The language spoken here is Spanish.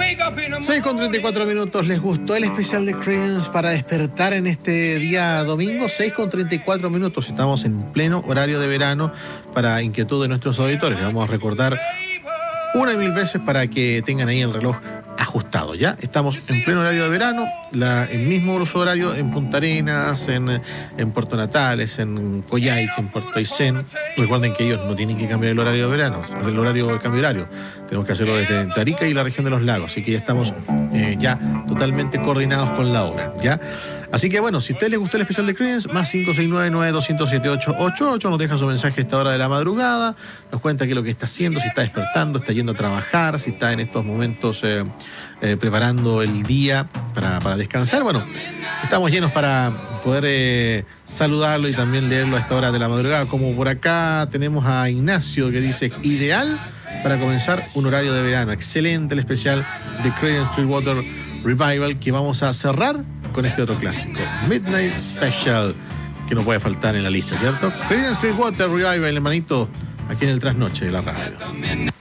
6:34. ¿Les gustó el especial de Creedence para despertar en este día domingo? 6:34. Estamos en pleno horario de verano para inquietud de nuestros auditores. Les vamos a recordar una y mil veces para que tengan ahí el reloj ajustado, ¿ya? Estamos en pleno horario de verano, el mismo uso horario en Punta Arenas, en Puerto Natales, en Coyhaique, en Puerto Aysén. Recuerden que ellos no tienen que cambiar el horario de verano, el horario de cambio horario. Tenemos que hacerlo desde Arica y la región de los lagos, así que ya estamos ya totalmente coordinados con la hora, ¿ya? Así que bueno, si a ustedes les gustó el especial de Creedence, más 569-9200-7888, nos deja su mensaje a esta hora de la madrugada, nos cuenta qué es lo que está haciendo, si está despertando, está yendo a trabajar, si está en estos momentos preparando el día para descansar. Bueno, estamos llenos para poder saludarlo y también leerlo a esta hora de la madrugada. Como por acá tenemos a Ignacio que dice: ideal para comenzar un horario de verano. Excelente el especial de Creedence Clearwater Revival, que vamos a cerrar con este otro clásico, Midnight Special, que no puede faltar en la lista, ¿cierto? Creedence Clearwater Revival, hermanito, aquí en el Trasnoche de la radio.